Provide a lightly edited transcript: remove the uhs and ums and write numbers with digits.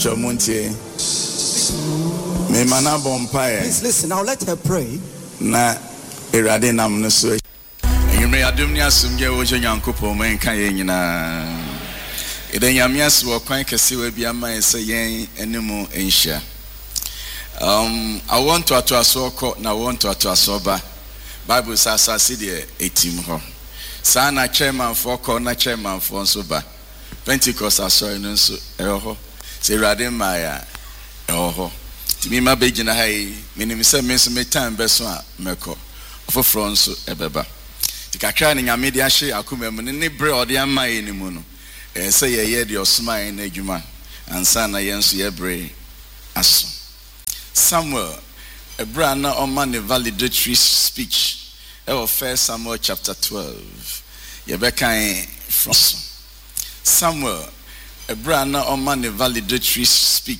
Please listen, now let her pray. Na erade nam no so enwere adom ni asomje wo je nyankopon man kan ye nyina eden yamias wo kwan kese wa bia man se yen enemu enhia I want to aso na want to aso ba Bible says de etim ho sa na chairman for ko na chairman for so ba Pentecost aso no so ho se erade maya ho timi ma begina hai minim se me so me time beso a meko ofofro nso ebeba tikakra ne nyame de ahye akoma mu ne bre ode amaye ni mu no se ye de osman na adwuma ansa na ye nso ye bre aso Samuel ebra na oma ne validatory speech e 1 Samuel chapter 12 ye be kan from Samuel ebra na oma ne validatory speech